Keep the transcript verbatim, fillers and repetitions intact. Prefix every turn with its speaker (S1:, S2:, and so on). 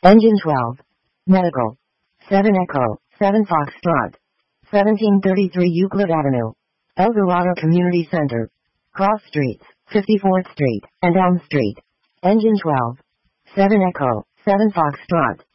S1: Engine twelve. Medical. seven Echo, seven Foxtrot. seventeen thirty-three Euclid Avenue. El Dorado Community Center. Cross Streets, fifty-fourth Street, and Elm Street. Engine twelve. seven Echo, seven Foxtrot.